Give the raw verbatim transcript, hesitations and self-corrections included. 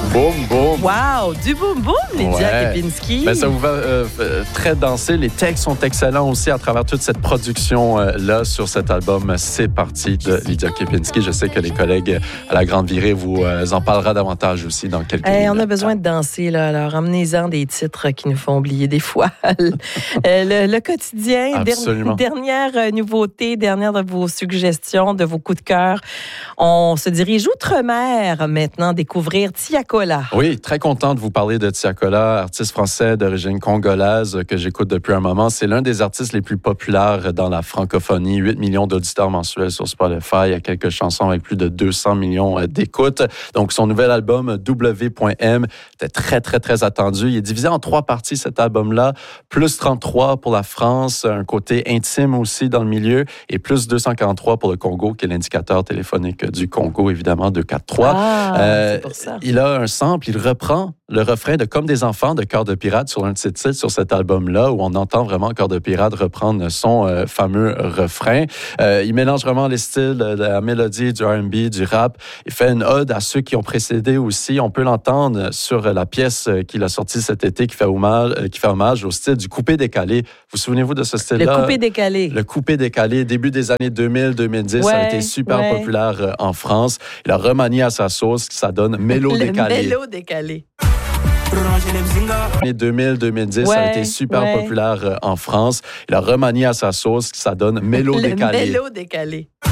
Boum, boum. Wow, du boum boum, Lydia Ouais. Kepinski. Ben, ça vous va euh, très danser. Les textes sont excellents aussi à travers toute cette production-là sur cet album. C'est parti de Lydia Kepinski. Je sais que les collègues à la Grande Virée vous euh, en parlera davantage aussi dans quelques Hey, minutes. on a besoin de danser, là. Alors, emmenez-en des titres qui nous font oublier des fois. le, le quotidien, Absolument. der- dernière nouveauté, dernière de vos suggestions, de vos coups de cœur. On se dirige outre-mer maintenant, découvrir Tiakola. Oui, très content de vous parler de Tiakola, artiste français d'origine congolaise que j'écoute depuis un moment. C'est l'un des artistes les plus populaires dans la francophonie. huit millions d'auditeurs mensuels sur Spotify. Il y a quelques chansons avec plus de deux cents millions d'écoutes. Donc, son nouvel album, W point M, était très, très, très attendu. Il est divisé en trois parties, cet album-là. Plus trente-trois pour la France, un côté intime aussi dans le milieu, et plus deux cent quarante-trois pour le Congo, qui est l'indicateur téléphonique du Congo, évidemment, deux cent quarante-trois. Ah, Euh, c'est pour ça. Il a un sample, il reprend le refrain de Comme des enfants de Cœur de Pirate sur un de ses titres sur cet album-là, où on entend vraiment Cœur de Pirate reprendre son euh, fameux refrain. Euh, il mélange vraiment les styles, de la mélodie, du R and B, du rap. Il fait une ode à ceux qui ont précédé aussi. On peut l'entendre sur la pièce qu'il a sortie cet été qui fait hommage, qui fait hommage au style du coupé-décalé. Vous souvenez-vous de ce style-là? Le coupé-décalé. Le coupé-décalé, début des années deux mille deux mille dix, Ouais, ça a été super ouais. populaire euh, en France. Il a remanié à sa sauce, ça donne mélo-décalé. Le mélo-décalé. Années deux mille deux mille dix, ça a Ouais, été super ouais. populaire euh, en France. Il a remanié à sa sauce, ça donne Le mélo-décalé. mélo-décalé.